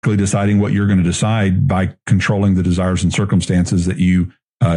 deciding what you're going to decide by controlling the desires and circumstances that you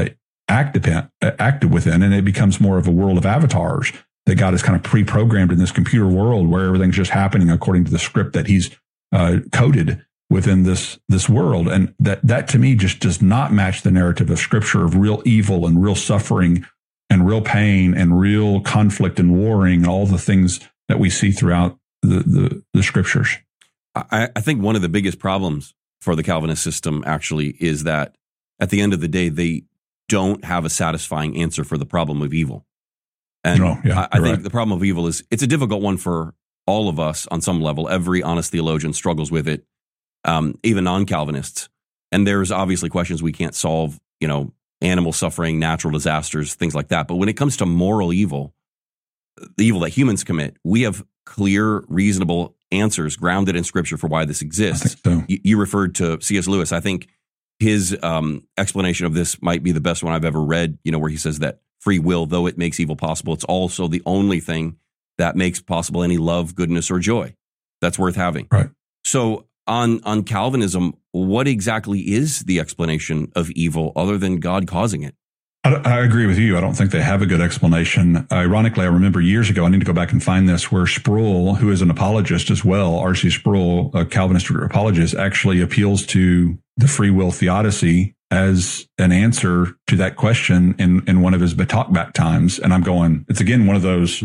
acted within. And it becomes more of a world of avatars that God has kind of pre-programmed in this computer world where everything's just happening according to the script that he's coded within this world. And that to me just does not match the narrative of Scripture of real evil and real suffering and real pain and real conflict and warring and all the things that we see throughout the Scriptures. I think one of the biggest problems for the Calvinist system actually is that at the end of the day, they don't have a satisfying answer for the problem of evil. And I think the problem of evil it's a difficult one for all of us on some level. Every honest theologian struggles with it, even non-Calvinists. And there's obviously questions we can't solve, animal suffering, natural disasters, things like that. But when it comes to moral evil, the evil that humans commit, we have clear, reasonable answers grounded in Scripture for why this exists. I think so. You referred to C.S. Lewis. I think his explanation of this might be the best one I've ever read, where he says that free will, though it makes evil possible, it's also the only thing that makes possible any love, goodness, or joy that's worth having. Right. So on Calvinism, what exactly is the explanation of evil other than God causing it? I agree with you. I don't think they have a good explanation. Ironically, I remember years ago, I need to go back and find this, where Sproul, who is an apologist as well, R.C. Sproul, a Calvinist apologist, actually appeals to the free will theodicy as an answer to that question in one of his talkback times. And I'm going, it's again one of those,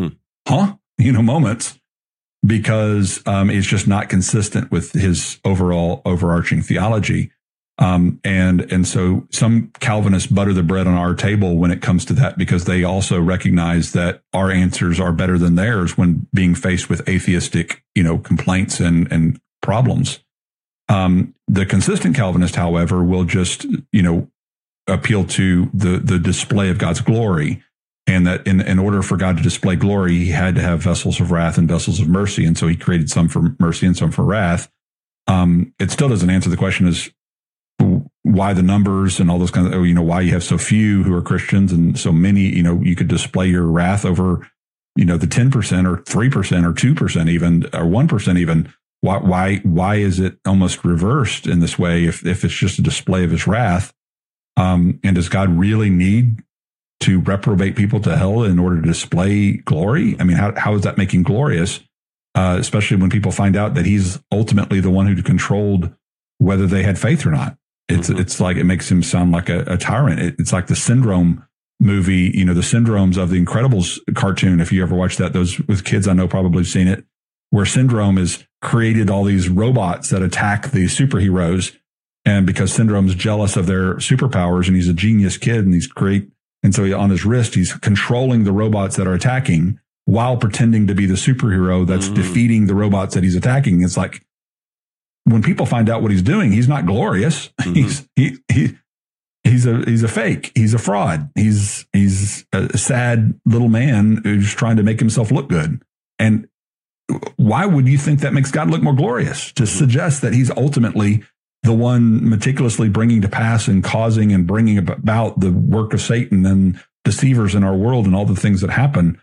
moments, because it's just not consistent with his overall overarching theology. And so some Calvinists butter the bread on our table when it comes to that, because they also recognize that our answers are better than theirs when being faced with atheistic, complaints and problems. The consistent Calvinist, however, will just, appeal to the display of God's glory, and that in order for God to display glory, he had to have vessels of wrath and vessels of mercy. And so he created some for mercy and some for wrath. It still doesn't answer the question as why the numbers and all those kinds of, why you have so few who are Christians and so many, you could display your wrath over, the 10% or 3% or 2% even, or 1% even. Why is it almost reversed in this way if it's just a display of his wrath? And does God really need to reprobate people to hell in order to display glory? I mean, how is that making glorious? Especially when people find out that he's ultimately the one who controlled whether they had faith or not. It's like, it makes him sound like a tyrant. It's like the Syndrome movie, the Syndromes of the Incredibles cartoon. If you ever watched that, those with kids, I know probably have seen it, where Syndrome has created all these robots that attack the superheroes. And because Syndrome's jealous of their superpowers and he's a genius kid and he's great. And so on his wrist, he's controlling the robots that are attacking while pretending to be the superhero that's defeating the robots that he's attacking. It's like, when people find out what he's doing, he's not glorious. He's a fake. He's a fraud. He's a sad little man who's trying to make himself look good. And why would you think that makes God look more glorious? To suggest that he's ultimately the one meticulously bringing to pass and causing and bringing about the work of Satan and deceivers in our world and all the things that happen.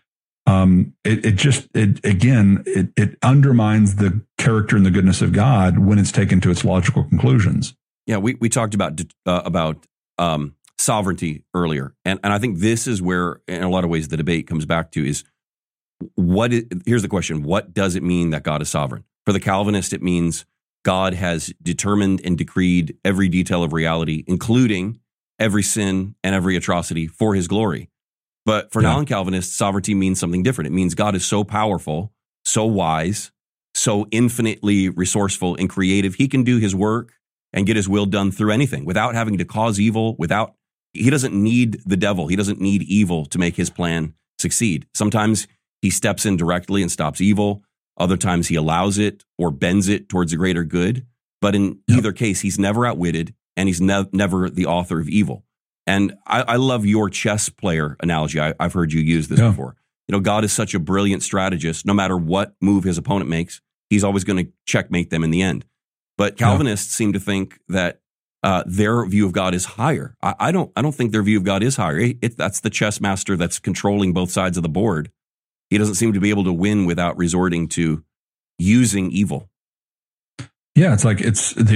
It undermines the character and the goodness of God when it's taken to its logical conclusions. Yeah, we talked about sovereignty earlier, and I think this is where, in a lot of ways, the debate comes back to is here's the question: what does it mean that God is sovereign? For the Calvinist, it means God has determined and decreed every detail of reality, including every sin and every atrocity, for His glory. But for non-Calvinists, sovereignty means something different. It means God is so powerful, so wise, so infinitely resourceful and creative. He can do his work and get his will done through anything without having to cause evil, he doesn't need the devil. He doesn't need evil to make his plan succeed. Sometimes he steps in directly and stops evil. Other times he allows it or bends it towards a greater good. But in either case, he's never outwitted and he's never the author of evil. And I love your chess player analogy. I've heard you use this before. God is such a brilliant strategist. No matter what move his opponent makes, he's always going to checkmate them in the end. But Calvinists seem to think that their view of God is higher. I don't think their view of God is higher. That's the chess master that's controlling both sides of the board. He doesn't seem to be able to win without resorting to using evil. Yeah, it's like it's the